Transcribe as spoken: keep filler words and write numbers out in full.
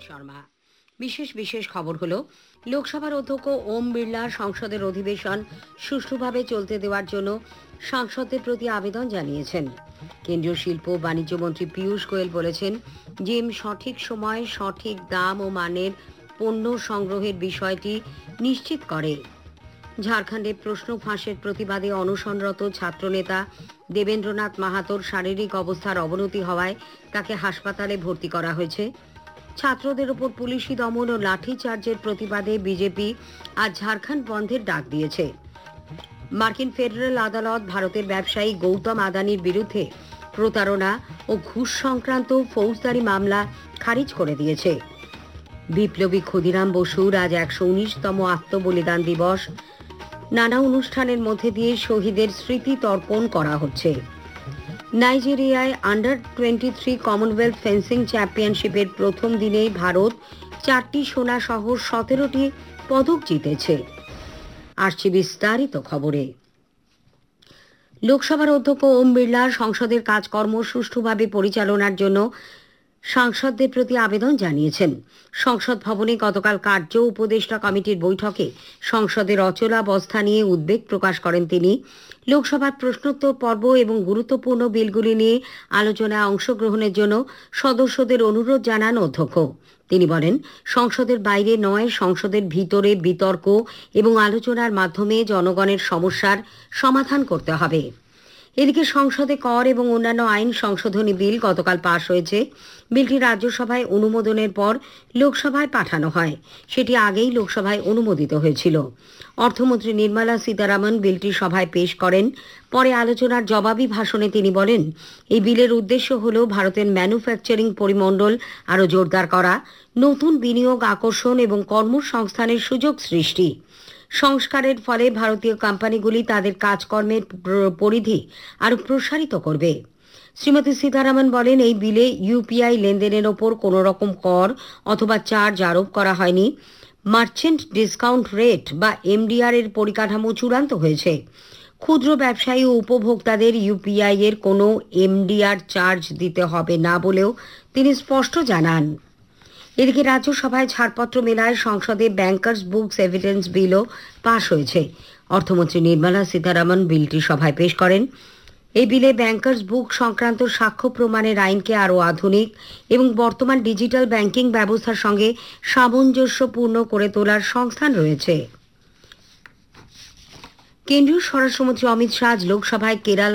শর্মা। বিশেষ বিশেষ খবর হলো, লোকসভার অধ্যক্ষ ওম বিড়লা সংসদের অধিবেশন সুষ্ঠুভাবে চলতে দেওয়ার জন্য সাংসদদের প্রতি আবেদন জানিয়েছেন। কেন্দ্রীয় শিল্প ও বাণিজ্য মন্ত্রী পীয়ূষ গোয়েল বলেছেন, জিম সঠিক সময় সঠিক দাম ও মানের পণ্য সংগ্রহের বিষয়টি নিশ্চিত করে। ঝাড়খণ্ডে প্রশ্ন ফাঁসের প্রতিবাদে অনশনরত ছাত্রনেতা দেবেন্দ্রনাথ মাহাতোর শারীরিক অবস্থার অবনতি হওয়ায় তাকে হাসপাতালে ভর্তি করা হয়েছে। ছাত্রদের ওপর পুলিশি দমন ও লাঠিচার্জের প্রতিবাদে বিজেপি আজ ঝাড়খণ্ড বন্ধের ডাক দিয়েছে। মার্কিন ফেডারেল আদালত ভারতের ব্যবসায়ী গৌতম আদানির বিরুদ্ধে প্রতারণা ও ঘুষ সংক্রান্ত ফৌজদারি মামলা খারিজ করে দিয়েছে। বিপ্লবী ক্ষুদিরাম বসুর আজ একশো উনিশতম আত্মবলিদান দিবস। নানা অনুষ্ঠানের মধ্যে দিয়ে শহীদের স্মৃতি তর্পণ করা হচ্ছে। নাইজেরিয়ায় under twenty three Commonwealth fencing চ্যাম্পিয়নশিপের প্রথম দিনেই ভারত চারটি সোনা সহ সতেরোটি পদক জিতেছে। আসছে বিস্তারিত খবরে। লোকসভার অধ্যক্ষ ওম বিড়লা সংসদের কাজকর্ম সুষ্ঠুভাবে পরিচালনার জন্য সাংসদদের প্রতি আবেদন জানিয়েছেন। সংসদ ভবনে গতকাল কার্য উপদেষ্টা কমিটির বৈঠকে সংসদের অচলাবস্থা নিয়ে উদ্বেগ প্রকাশ করেন তিনি। লোকসভার প্রশ্নোত্তর পর্ব এবং গুরুত্বপূর্ণ বিলগুলি নিয়ে আলোচনায় অংশগ্রহণের জন্য সদস্যদের অনুরোধ জানান অধ্যক্ষ। তিনি বলেন, সংসদের বাইরে নয়, সংসদের ভিতরে বিতর্ক এবং আলোচনার মাধ্যমে জনগণের সমস্যার সমাধান করতে হবে। এদিকে সংসদে কর এবং অন্যান্য আইন সংশোধনী বিল গতকাল পাশ হয়েছে। বিলটি রাজ্যসভায় অনুমোদনের পর লোকসভায় পাঠানো হয়। সেটি আগেই লোকসভায় অনুমোদিত হয়েছিল। অর্থমন্ত্রী নির্মলা সীতারামন বিলটি সভায় পেশ করেন। পরে আলোচনার জবাবি ভাষণে তিনি বলেন, এই বিলের উদ্দেশ্য হল ভারতের ম্যানুফ্যাকচারিং পরিমণ্ডল আরও জোরদার করা, নতুন বিনিয়োগ আকর্ষণ এবং কর্মসংস্থানের সুযোগ সৃষ্টি। সংস্কারের ফলে ভারতীয় কোম্পানিগুলি তাদের কাজকর্মের পরিধি আরও প্রসারিত করবে। শ্রীমতী সীতারামন বলেন, এই বিলে ইউপিআই লেনদেনের ওপর কোনো রকম কর অথবা চার্জ আরোপ করা হয়নি। মার্চেন্ট ডিসকাউন্ট রেট বা এমডিআর এর পরিকাঠামো চূড়ান্ত হয়েছে। ক্ষুদ্র ব্যবসায়ী ও উপভোক্তাদের ইউপিআই এর কোনো এমডিআর চার্জ দিতে হবে না বলেও তিনি স্পষ্ট জানান। এদিকে রাজ্যসভায় ছাড়পত্র মেলায় সংসদে ব্যাংকার্স বুকস এভিডেন্স বিলও পাশ হয়েছে। অর্থমন্ত্রী নির্মলা সীতারামন বিলটি সভায় পেশ করেন। এই বিলে ব্যাংকার্স বুক সংক্রান্ত সাক্ষ্য প্রমাণের আইনকে আরও আধুনিক এবং বর্তমান ডিজিটাল ব্যাংকিং ব্যবস্থার সঙ্গে সামঞ্জস্যপূর্ণ করে তোলার সংস্থান রয়েছে। কেন্দ্রীয় স্বরাষ্ট্রমন্ত্রী অমিত শাহ আজ লোকসভায় কেরালা